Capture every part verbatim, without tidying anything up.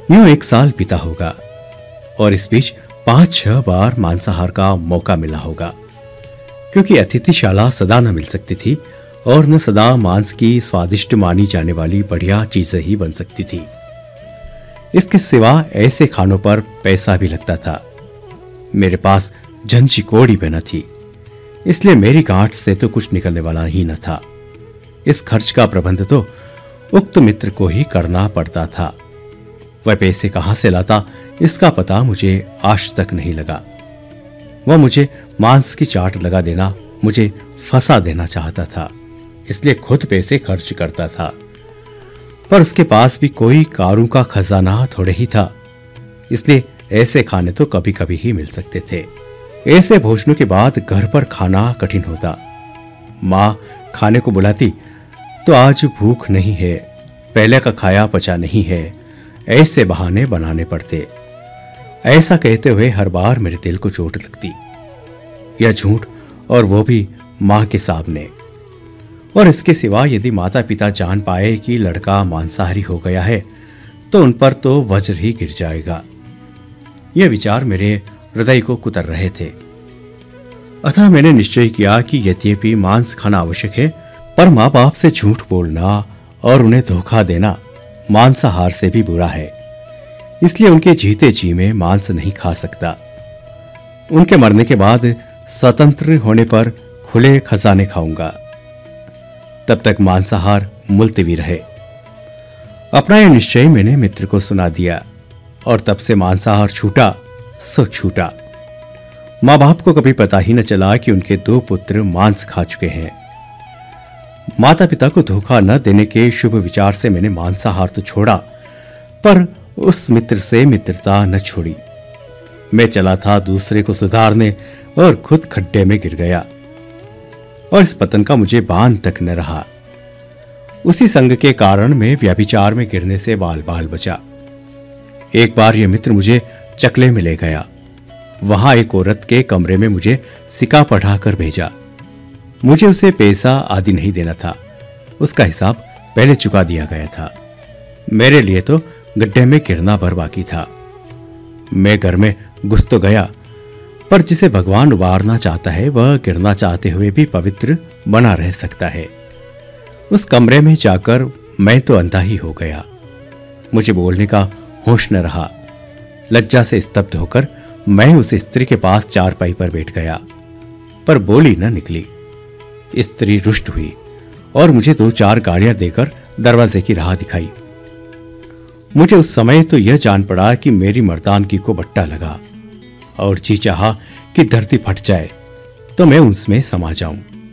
यूं एक साल बीता होगा और इस बीच पांच छह बार मांसाहार का मौका मिला होगा, क्योंकि अतिथिशाला सदा न मिल सकती थी और न सदा मांस की स्वादिष्ट मानी जाने वाली बढ़िया चीजें ही बन सकती थी। इसके सिवा ऐसे खानों पर पैसा भी लगता था। मेरे पास झंझी कोड़ी भी न थी, इसलिए मेरी गांठ से तो कुछ निकलने वाला ही न था। इस खर्च का प्रबंध तो उक्त मित्र को ही करना पड़ता था। वह पैसे कहां से लाता इसका पता मुझे आज तक नहीं लगा। वह मुझे मांस की चाट लगा देना, मुझे फंसा देना चाहता था, इसलिए खुद पैसे खर्च करता था। पर उसके पास भी कोई कारों का खजाना थोड़े ही था, इसलिए ऐसे खाने तो कभी कभी ही मिल सकते थे। ऐसे भोजनों के बाद घर पर खाना कठिन होता। माँ खाने को बुलाती तो आज भूख नहीं है, पहले का खाया पचा नहीं है, ऐसे बहाने बनाने पड़ते। ऐसा कहते हुए हर बार मेरे दिल को चोट लगती। यह झूठ, और वो भी मां के सामने। और इसके सिवा यदि माता पिता जान पाए कि लड़का मांसाहारी हो गया है तो उन पर तो वज्र ही गिर जाएगा। यह विचार मेरे हृदय को कुतर रहे थे। अतः मैंने निश्चय किया कि यद्यपि मांस खाना आवश्यक है, पर माँ बाप से झूठ बोलना और उन्हें धोखा देना मांसाहार से भी बुरा है। इसलिए उनके जीते जी में मांस नहीं खा सकता। उनके मरने के बाद स्वतंत्र होने पर खुले खजाने खाऊंगा। तब तक मांसाहार मुलतवी रहे। अपना यह निश्चय मैंने मित्र को सुना दिया और तब से मांसाहार छूटा सो छूटा। माँ बाप को कभी पता ही न चला कि उनके दो पुत्र मांस खा चुके हैं। माता पिता को धोखा न देने के शुभ विचार से मैंने मांसाहार तो छोड़ा, पर उस मित्र से मित्रता न छोड़ी। मैं चला था दूसरे को सुधारने और खुद खड्डे में गिर गया, और इस पतन का मुझे बांध तक न रहा। उसी संग के कारण मैं व्यभिचार में गिरने से बाल बाल बचा। एक बार यह मित्र मुझे चकले में ले गया। वहां एक औरत के कमरे में मुझे सिका पढ़ाकर भेजा। मुझे उसे पैसा आदि नहीं देना था, उसका हिसाब पहले चुका दिया गया था। मेरे लिए तो गड्ढे में गिरना भर बाकी था। मैं घर में घुस तो गया, पर जिसे भगवान उबारना चाहता है वह गिरना चाहते हुए भी पवित्र बना रह सकता है। उस कमरे में जाकर मैं तो अंधा ही हो गया। मुझे बोलने का होश न रहा। लज्जा से स्तब्ध होकर मैं उस स्त्री के पास चारपाई पर बैठ गया, पर बोली न निकली। स्त्री रुष्ट हुई और मुझे दो चार गालियां देकर दरवाजे की राह दिखाई। मुझे उस समय तो यह जान पड़ा कि मेरी मर्दानगी को बट्टा लगा और जी चाहा कि धरती फट जाए तो मैं उसमें समा जाऊं।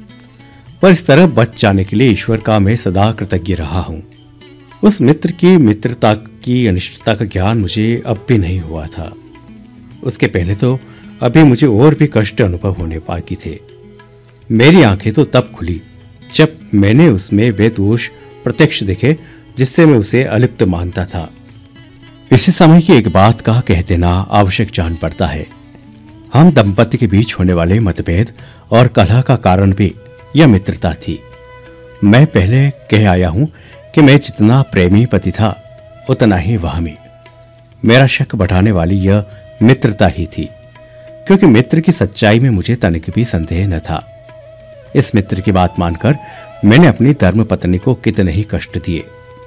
पर इस तरह बच जाने के लिए ईश्वर का मैं सदा कृतज्ञ रहा हूं। उस मित्र की मित्रता की अनिष्टता का ज्ञान मुझे अब भी नहीं हुआ था। उसके पहले तो अभी मुझे और भी कष्ट अनुभव होने बाकी थे। मेरी आंखें तो तब खुली जब मैंने उसमें वे दोष प्रत्यक्ष देखे जिससे मैं उसे अलिप्त मानता था। इसी समय की एक बात का कह देना आवश्यक जान पड़ता है। हम दंपति के बीच होने वाले मतभेद और कलह का कारण भी यह मित्रता थी। मैं पहले कह आया हूं कि मैं जितना प्रेमी पति था उतना ही वहमी। मेरा शक बढ़ाने वाली यह मित्रता ही थी, क्योंकि मित्र की सच्चाई में मुझे तनिक भी संदेह न था। इस मित्र की बात मानकर मैंने अपनी धर्म पत्नी को कितने ही कष्ट दिए।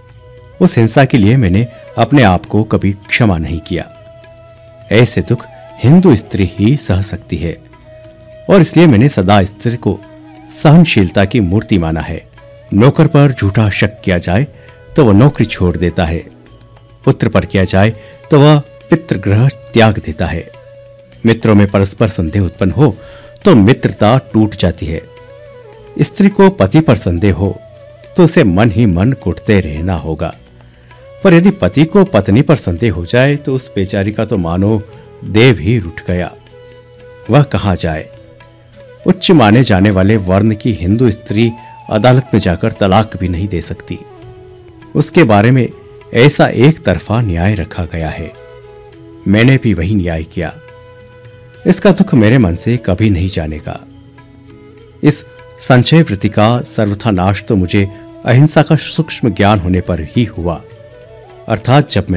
उस हिंसा के लिए मैंने अपने आप को कभी क्षमा नहीं किया। ऐसे दुख हिंदू स्त्री ही सह सकती है, और इसलिए मैंने सदा स्त्री को सहनशीलता की मूर्ति माना है। नौकर पर झूठा शक किया जाए तो वह नौकरी छोड़ देता है, पुत्र पर किया जाए तो वह पितृग्रह त्याग देता है। मित्रों में परस्पर संदेह उत्पन्न हो तो मित्रता टूट जाती है। स्त्री को पति पर संदेह हो तो उसे मन ही मन कुटते रहना होगा, पर यदि पति को पत्नी पर संदेह हो जाए तो उस बेचारी का तो मानो देव ही रुठ गया। वह कहां जाए? उच्च माने जाने वाले वर्ण की हिंदू स्त्री अदालत में जाकर तलाक भी नहीं दे सकती। उसके बारे में ऐसा एक तरफा न्याय रखा गया है। मैंने भी वही न्याय किया। इसका दुख मेरे मन से कभी नहीं जानेगा। इस संचय वृत्ति का सर्वथा नाश तो मुझे अहिंसा का सूक्ष्म ज्ञान होने पर ही हुआ, अर्थात जब मैं